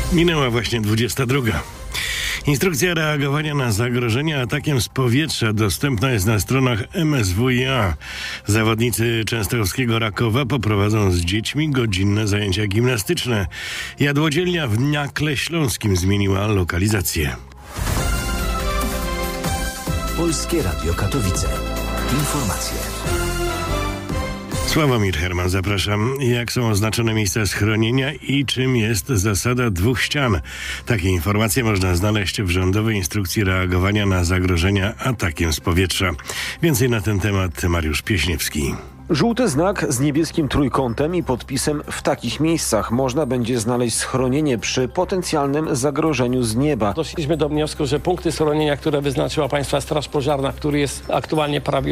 Minęła właśnie 22. Instrukcja reagowania na zagrożenia atakiem z powietrza dostępna jest na stronach MSWiA. Zawodnicy częstochowskiego Rakowa poprowadzą z dziećmi godzinne zajęcia gimnastyczne. Jadłodzielnia w Nakle Śląskim zmieniła lokalizację. Polskie Radio Katowice. Informacje. Sławomir Herman, zapraszam. Jak są oznaczone miejsca schronienia i czym jest zasada 2 ścian? Takie informacje można znaleźć w rządowej instrukcji reagowania na zagrożenia atakiem z powietrza. Więcej na ten temat Mariusz Pieśniewski. Żółty znak z niebieskim trójkątem i podpisem „w takich miejscach” można będzie znaleźć schronienie przy potencjalnym zagrożeniu z nieba. Doszliśmy do wniosku, że punkty schronienia, które wyznaczyła Państwa Straż Pożarna, który jest aktualnie prawie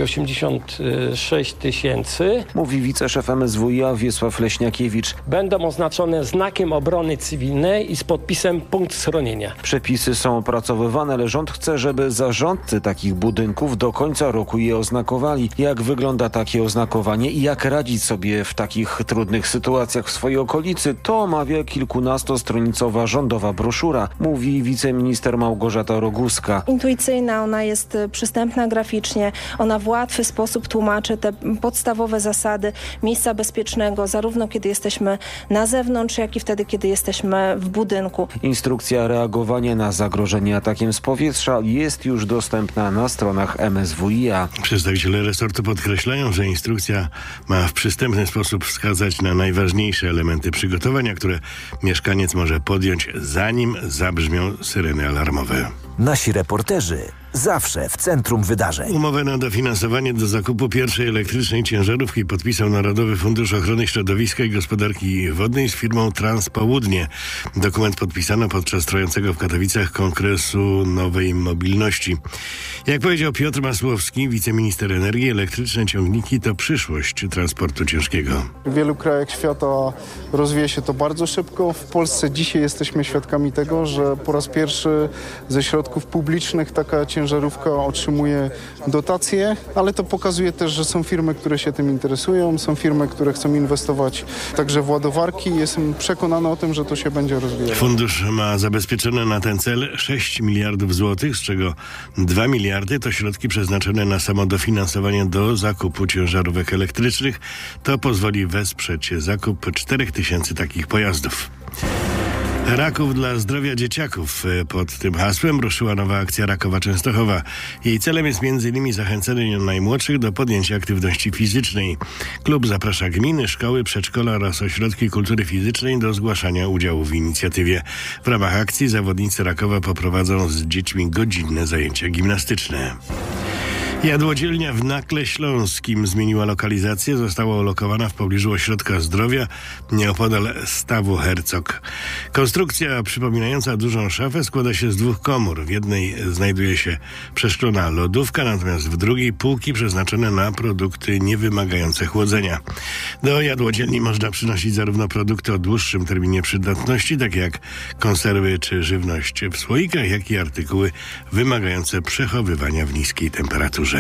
86 000, mówi wiceszef MSWiA Wiesław Leśniakiewicz. Będą oznaczone znakiem obrony cywilnej i z podpisem punkt schronienia. Przepisy są opracowywane, ale rząd chce, żeby zarządcy takich budynków do końca roku je oznakowali. Jak wygląda takie oznakowanie i jak radzić sobie w takich trudnych sytuacjach w swojej okolicy, to omawia kilkunastostronicowa rządowa broszura, mówi wiceminister Małgorzata Roguska. Intuicyjna, ona jest przystępna graficznie, ona w łatwy sposób tłumaczy te podstawowe zasady miejsca bezpiecznego, zarówno kiedy jesteśmy na zewnątrz, jak i wtedy, kiedy jesteśmy w budynku. Instrukcja reagowania na zagrożenie atakiem z powietrza jest już dostępna na stronach MSWiA. Przedstawiciele resortu podkreślają, że instrukcja ma w przystępny sposób wskazać na najważniejsze elementy przygotowania, które mieszkaniec może podjąć, zanim zabrzmią syreny alarmowe. Nasi reporterzy zawsze w centrum wydarzeń. Umowę na dofinansowanie do zakupu pierwszej elektrycznej ciężarówki podpisał Narodowy Fundusz Ochrony Środowiska i Gospodarki Wodnej z firmą Transpołudnie. Dokument podpisano podczas trwającego w Katowicach Kongresu Nowej Mobilności. Jak powiedział Piotr Masłowski, wiceminister energii, elektryczne ciągniki to przyszłość transportu ciężkiego. W wielu krajach świata rozwija się to bardzo szybko. W Polsce dzisiaj jesteśmy świadkami tego, że po raz pierwszy ze środków publicznych taka ciężarówka otrzymuje dotacje, ale to pokazuje też, że są firmy, które się tym interesują, są firmy, które chcą inwestować także w ładowarki. Jestem przekonany o tym, że to się będzie rozwijało. Fundusz ma zabezpieczone na ten cel 6 miliardów złotych, z czego 2 miliardy to środki przeznaczone na samo dofinansowanie do zakupu ciężarówek elektrycznych. To pozwoli wesprzeć zakup 4000 takich pojazdów. Raków dla zdrowia dzieciaków. Pod tym hasłem ruszyła nowa akcja Rakowa Częstochowa. Jej celem jest m.in. zachęcenie najmłodszych do podjęcia aktywności fizycznej. Klub zaprasza gminy, szkoły, przedszkola oraz ośrodki kultury fizycznej do zgłaszania udziału w inicjatywie. W ramach akcji zawodnicy Rakowa poprowadzą z dziećmi godzinne zajęcia gimnastyczne. Jadłodzielnia w Nakle Śląskim zmieniła lokalizację. Została ulokowana w pobliżu ośrodka zdrowia nieopodal stawu Hercog. Konstrukcja przypominająca dużą szafę składa się z 2 komór. W jednej znajduje się przeszklona lodówka, natomiast w drugiej półki przeznaczone na produkty niewymagające chłodzenia. Do jadłodzielni można przynosić zarówno produkty o dłuższym terminie przydatności, takie jak konserwy czy żywność w słoikach, jak i artykuły wymagające przechowywania w niskiej temperaturze.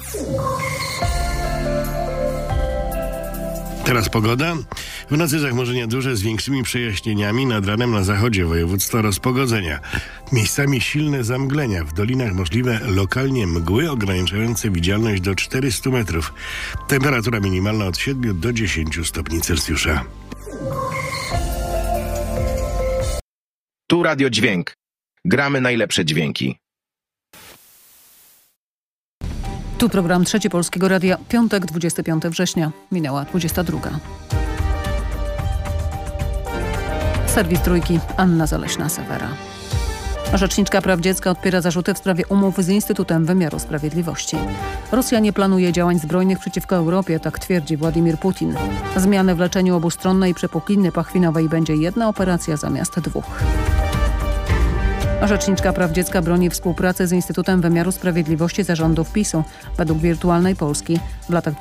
Teraz pogoda. W nocy zachmurzenia duże z większymi przejaśnieniami. Nad ranem na zachodzie województwa rozpogodzenia. Miejscami silne zamglenia. W dolinach możliwe lokalnie mgły ograniczające widzialność do 400 metrów. Temperatura minimalna od 7 do 10 stopni Celsjusza. Tu Radio Dźwięk. Gramy najlepsze dźwięki. Tu program Trzeci Polskiego Radia, piątek, 25 września. Minęła 22. Serwis Trójki, Anna Zaleśna-Sewera. Rzeczniczka praw dziecka odpiera zarzuty w sprawie umów z Instytutem Wymiaru Sprawiedliwości. Rosja nie planuje działań zbrojnych przeciwko Europie, tak twierdzi Władimir Putin. Zmiany w leczeniu obustronnej przepukliny pachwinowej będzie 1 operacja zamiast 2. Rzeczniczka praw dziecka broni współpracy z Instytutem Wymiaru Sprawiedliwości zarządów PiS-u. Według Wirtualnej Polski w latach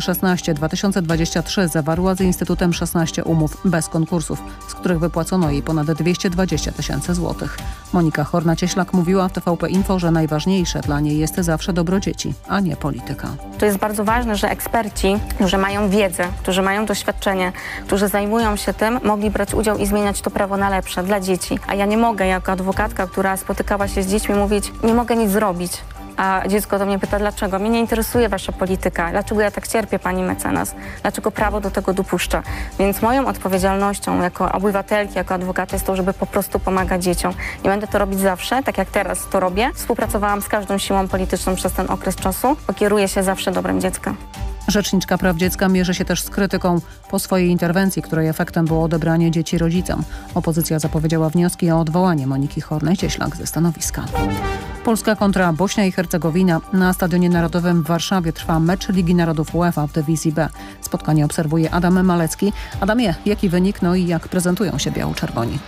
2016-2023 zawarła z Instytutem 16 umów bez konkursów, z których wypłacono jej ponad 220 000 złotych. Monika Horna-Cieślak mówiła w TVP Info, że najważniejsze dla niej jest zawsze dobro dzieci, a nie polityka. To jest bardzo ważne, że eksperci, którzy mają wiedzę, którzy mają doświadczenie, którzy zajmują się tym, mogli brać udział i zmieniać to prawo na lepsze dla dzieci. A ja nie mogę jako adwokatka, która spotykała się z dziećmi, mówić, nie mogę nic zrobić. A dziecko do mnie pyta, dlaczego? Mnie nie interesuje wasza polityka. Dlaczego ja tak cierpię, pani mecenas? Dlaczego prawo do tego dopuszcza? Więc moją odpowiedzialnością jako obywatelki, jako adwokata jest to, żeby po prostu pomagać dzieciom. I będę to robić zawsze, tak jak teraz to robię. Współpracowałam z każdą siłą polityczną przez ten okres czasu. Kieruję się zawsze dobrem dziecka. Rzeczniczka praw dziecka mierzy się też z krytyką po swojej interwencji, której efektem było odebranie dzieci rodzicom. Opozycja zapowiedziała wnioski o odwołanie Moniki Hornej-Cieślak ze stanowiska. Polska kontra Bośnia i Hercegowina. Na Stadionie Narodowym w Warszawie trwa mecz Ligi Narodów UEFA w dywizji B. Spotkanie obserwuje Adam Malecki. Adamie, jaki wynik, no i jak prezentują się biało-czerwoni?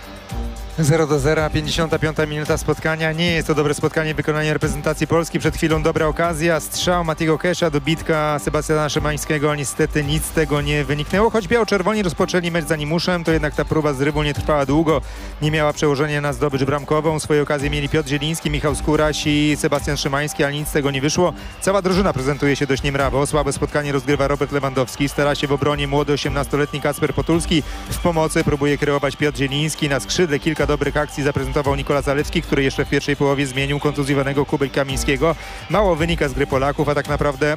0-0, 55 minuta spotkania. Nie jest to dobre spotkanie w wykonaniu reprezentacji Polski. Przed chwilą dobra okazja. Strzał Matiego Kesza, dobitka Sebastiana Szymańskiego. Niestety nic z tego nie wyniknęło. Choć biało-czerwoni rozpoczęli mecz za Nimuszem, to jednak ta próba zrywu nie trwała długo. Nie miała przełożenia na zdobycz bramkową. Swoje okazje mieli Piotr Zieliński, Michał Skóraś i Sebastian Szymański, ale nic z tego nie wyszło. Cała drużyna prezentuje się dość niemrawo. Słabe spotkanie rozgrywa Robert Lewandowski. Stara się w obronie młody 18-letni Kacper Potulski. W pomocy próbuje kreować Piotr Zieliński. Na skrzydle kilka dobrych akcji zaprezentował Nikola Zalewski, który jeszcze w pierwszej połowie zmienił kontuzjowanego Kubek Kamińskiego. Mało wynika z gry Polaków, a tak naprawdę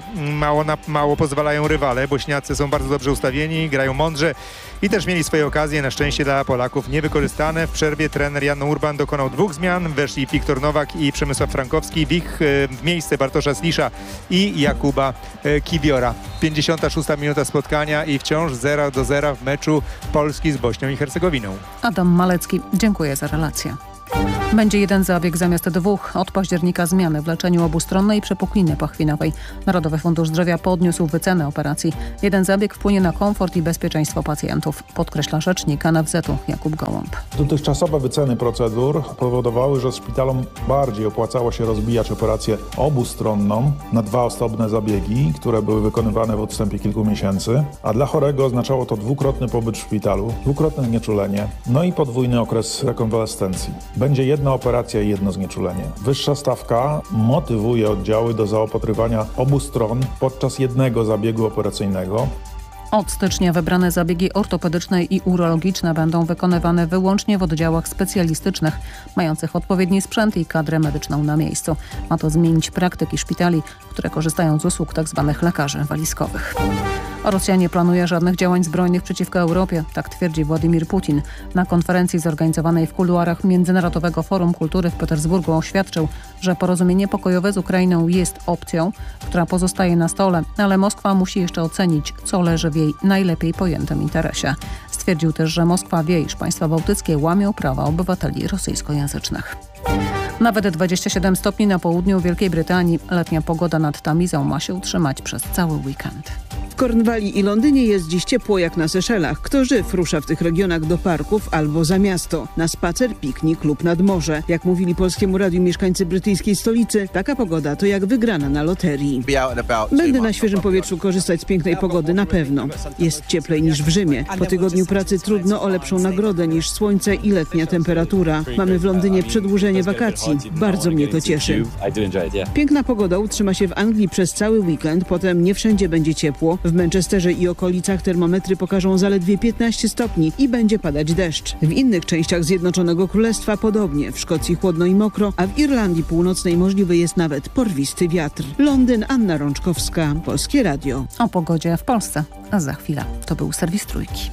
mało pozwalają rywale. Bośniacy są bardzo dobrze ustawieni, grają mądrze i też mieli swoje okazje, na szczęście dla Polaków niewykorzystane. W przerwie trener Jan Urban dokonał 2 zmian. Weszli Wiktor Nowak i Przemysław Frankowski w miejsce Bartosza Slisza i Jakuba Kiwiora. 56 minuta spotkania i wciąż 0-0 w meczu Polski z Bośnią i Hercegowiną. Adam Malecki, dziękuję za relację. Będzie jeden zabieg zamiast 2. Od października zmiany w leczeniu obustronnej przepukliny pachwinowej. Narodowy Fundusz Zdrowia podniósł wycenę operacji. Jeden zabieg wpłynie na komfort i bezpieczeństwo pacjentów, podkreśla rzecznik NFZ-u Jakub Gołąb. Dotychczasowe wyceny procedur powodowały, że szpitalom bardziej opłacało się rozbijać operację obustronną na 2 osobne zabiegi, które były wykonywane w odstępie kilku miesięcy, a dla chorego oznaczało to 2-krotny pobyt w szpitalu, 2-krotne znieczulenie, no i podwójny okres rekonwalescencji. Będzie jedna operacja i jedno znieczulenie. Wyższa stawka motywuje oddziały do zaopatrywania obu stron podczas jednego zabiegu operacyjnego. Od stycznia wybrane zabiegi ortopedyczne i urologiczne będą wykonywane wyłącznie w oddziałach specjalistycznych, mających odpowiedni sprzęt i kadrę medyczną na miejscu. Ma to zmienić praktyki szpitali, które korzystają z usług tzw. lekarzy walizkowych. Rosja nie planuje żadnych działań zbrojnych przeciwko Europie, tak twierdzi Władimir Putin. Na konferencji zorganizowanej w kuluarach Międzynarodowego Forum Kultury w Petersburgu oświadczył, że porozumienie pokojowe z Ukrainą jest opcją, która pozostaje na stole, ale Moskwa musi jeszcze ocenić, co leży w jej najlepiej pojętym interesie. Stwierdził też, że Moskwa wie, iż państwa bałtyckie łamią prawa obywateli rosyjskojęzycznych. Nawet 27 stopni na południu Wielkiej Brytanii. Letnia pogoda nad Tamizą ma się utrzymać przez cały weekend. W Kornwalii i Londynie jest dziś ciepło jak na Seszelach. Kto żyw rusza w tych regionach do parków albo za miasto. Na spacer, piknik lub nad morze. Jak mówili Polskiemu Radiu mieszkańcy brytyjskiej stolicy, taka pogoda to jak wygrana na loterii. Będę na świeżym powietrzu korzystać z pięknej pogody na pewno. Jest cieplej niż w Rzymie. Po tygodniu pracy trudno o lepszą nagrodę niż słońce i letnia temperatura. Mamy w Londynie przedłużenie wakacji. Bardzo mnie to cieszy. Piękna pogoda utrzyma się w Anglii przez cały weekend. Potem nie wszędzie będzie ciepło. W Manchesterze i okolicach termometry pokażą zaledwie 15 stopni i będzie padać deszcz. W innych częściach Zjednoczonego Królestwa podobnie. W Szkocji chłodno i mokro, a w Irlandii Północnej możliwy jest nawet porwisty wiatr. Londyn, Anna Rączkowska, Polskie Radio. O pogodzie w Polsce za chwilę. To był serwis Trójki.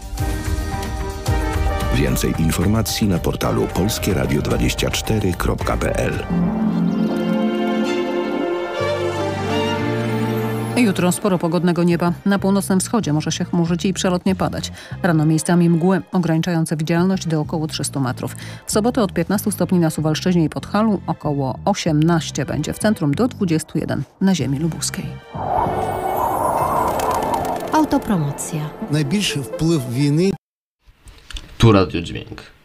Więcej informacji na portalu polskieradio24.pl. Jutro sporo pogodnego nieba. Na północnym wschodzie może się chmurzyć i przelotnie padać. Rano miejscami mgły ograniczające widzialność do około 300 metrów. W sobotę od 15 stopni na Suwalszczyźnie i Podhalu, około 18 będzie w centrum, do 21 na ziemi lubuskiej. Autopromocja. Najbliższy wpływ winy. Tu Radio Dźwięk.